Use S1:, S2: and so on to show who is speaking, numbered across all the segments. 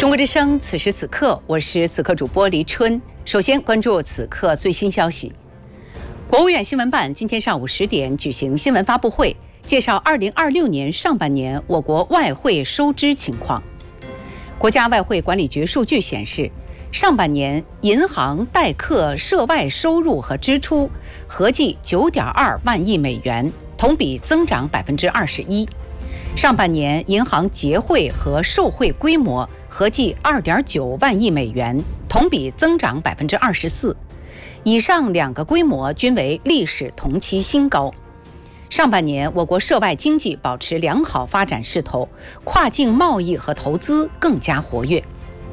S1: 中国之声，此时此刻，我是此刻主播黎春。首先关注此刻最新消息。国务院新闻办今天上午10点举行新闻发布会，介绍2026年上半年我国外汇收支情况。国家外汇管理局数据显示，上半年银行代客涉外收入和支出合计9.2万亿美元，同比增长21%。上半年银行结汇和受汇规模合计2.9万亿美元，同比增长24%。以上两个规模均为历史同期新高。上半年我国涉外经济保持良好发展势头，跨境贸易和投资更加活跃。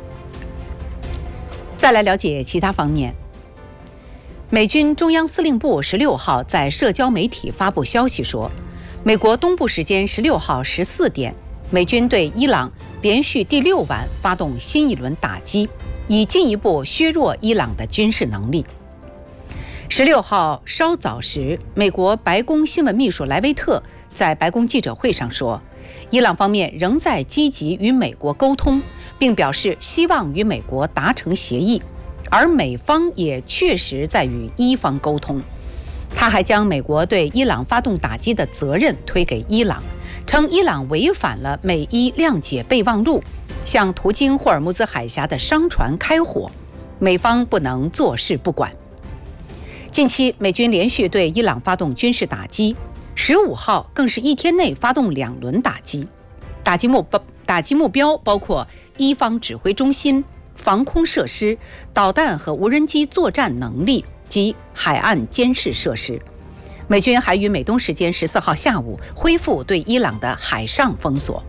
S1: 再来了解其他方面。美军中央司令部16号在社交媒体发布消息说，美国东部时间16号14点，美军对伊朗连续第6晚发动新一轮打击，以进一步削弱伊朗的军事能力。16号稍早时，美国白宫新闻秘书莱维特在白宫记者会上说，伊朗方面仍在积极与美国沟通，并表示希望与美国达成协议，而美方也确实在与伊方沟通。他还将美国对伊朗发动打击的责任推给伊朗，称伊朗违反了美伊谅解备忘录，向途经霍尔木兹海峡的商船开火，美方不能坐视不管。近期美军连续对伊朗发动军事打击，15号更是一天内发动2轮打击，打击目标包括伊方指挥中心、防空设施、导弹和无人机作战能力及海岸监视设施。美军还于美东时间14号下午恢复对伊朗的海上封锁。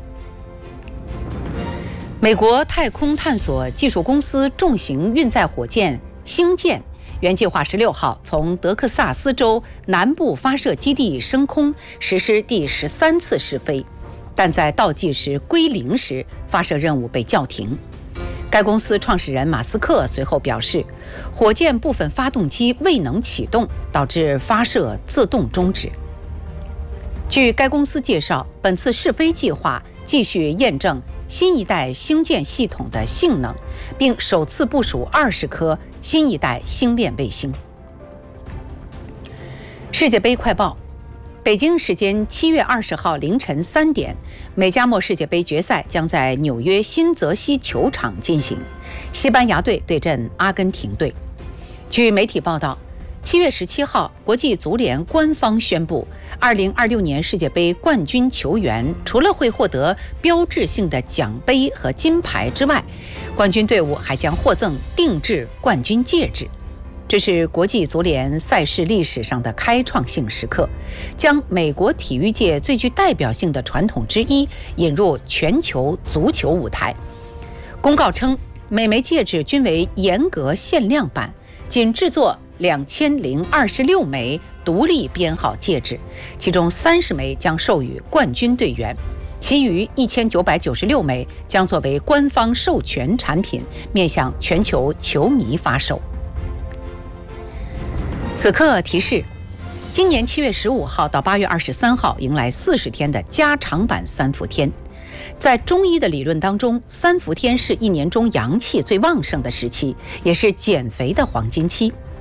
S1: 美国太空探索技术公司重型运载火箭星舰原计划16号从德克萨斯州南部发射基地升空，实施第13次试飞，但在倒计时归零时，发射任务被叫停。该公司创始人马斯克随后表示，火箭部分发动机未能启动，导致发射自动终止。据该公司介绍，本次试飞计划继续验证新一代星舰系统的性能，并首次部署20颗新一代星链卫星。世界杯快报。北京时间7月20号凌晨3点，美加墨世界杯决赛将在纽约新泽西球场进行，西班牙队对阵阿根廷队。据媒体报道，7月17号，国际足联官方宣布，2026年世界杯冠军球员除了会获得标志性的奖杯和金牌之外，冠军队伍还将获赠定制冠军戒指。这是国际足联赛事历史上的开创性时刻，将美国体育界最具代表性的传统之一引入全球足球舞台。公告称，每枚戒指均为严格限量版，仅制作2026枚独立编号戒指，其中30枚将授予冠军队员，其余1996枚将作为官方授权产品，面向全球球迷发售。此刻提示，今年7月15号到8月23号迎来40天的加长版3伏天。在中医的理论当中，3伏天是一年中阳气最旺盛的时期，也是减肥的黄金期。